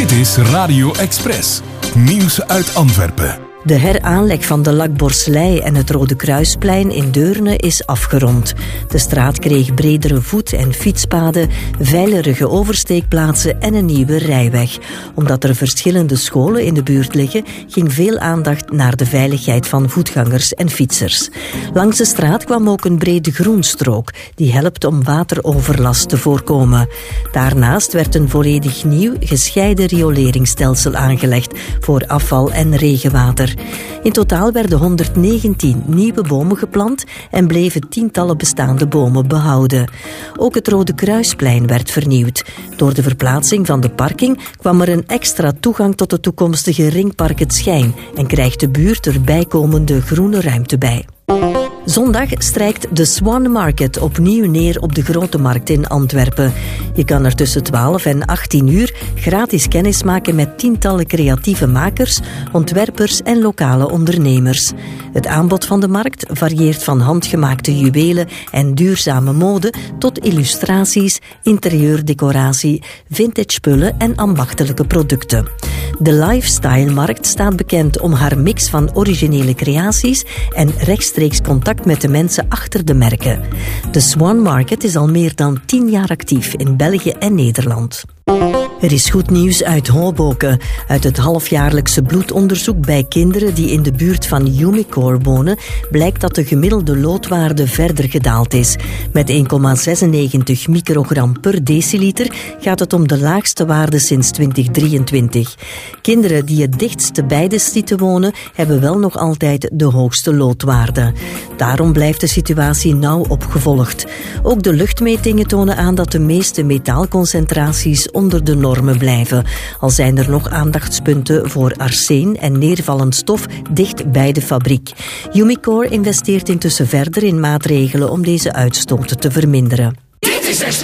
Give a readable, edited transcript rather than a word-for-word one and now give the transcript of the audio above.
Dit is Radio Express. Nieuws uit Antwerpen. De heraanleg van de Lac-Borseley en het Rode Kruisplein in Deurne is afgerond. De straat kreeg bredere voet- en fietspaden, veiligere oversteekplaatsen en een nieuwe rijweg. Omdat er verschillende scholen in de buurt liggen, ging veel aandacht naar de veiligheid van voetgangers en fietsers. Langs de straat kwam ook een brede groenstrook, die helpt om wateroverlast te voorkomen. Daarnaast werd een volledig nieuw gescheiden rioleringsstelsel aangelegd voor afval en regenwater. In totaal werden 119 nieuwe bomen geplant en bleven tientallen bestaande bomen behouden. Ook het Rode Kruisplein werd vernieuwd. Door de verplaatsing van de parking kwam er een extra toegang tot het toekomstige ringpark Het Schijn en krijgt de buurt er bijkomende groene ruimte bij. Zondag strijkt de Swan Market opnieuw neer op de Grote Markt in Antwerpen. Je kan er tussen 12 en 18 uur gratis kennis maken met tientallen creatieve makers, ontwerpers en lokale ondernemers. Het aanbod van de markt varieert van handgemaakte juwelen en duurzame mode tot illustraties, interieurdecoratie, vintage spullen en ambachtelijke producten. De Lifestyle-markt staat bekend om haar mix van originele creaties en rechtstreeks contact met de mensen achter de merken. De Swan Market is al meer dan 10 jaar actief in België en Nederland. Er is goed nieuws uit Hoboken. Uit het halfjaarlijkse bloedonderzoek bij kinderen die in de buurt van Umicore wonen, blijkt dat de gemiddelde loodwaarde verder gedaald is. Met 1,96 microgram per deciliter gaat het om de laagste waarde sinds 2023. Kinderen die het dichtst bij de site wonen, hebben wel nog altijd de hoogste loodwaarde. Daarom blijft de situatie nauw opgevolgd. Ook de luchtmetingen tonen aan dat de meeste metaalconcentraties onder de normen blijven. Al zijn er nog aandachtspunten voor arsen en neervallend stof dicht bij de fabriek. Umicore investeert intussen verder in maatregelen om deze uitstoot te verminderen.